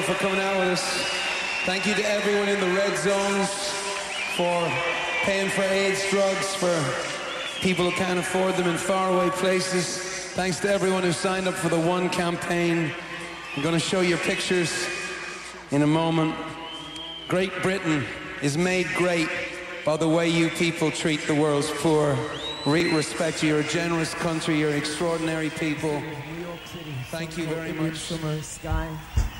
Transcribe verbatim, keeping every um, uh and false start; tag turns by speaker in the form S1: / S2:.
S1: everyone for coming out with us. Thank you to everyone in the red zones for paying for AIDS drugs for people who can't afford them in faraway places. Thanks to everyone who signed up for the One campaign. I'm going to show you pictures in a moment. Great Britain is made great by the way you people treat the world's poor. Re respect you. You're a generous country. You're extraordinary people. Thank you very much.
S2: Summer sky.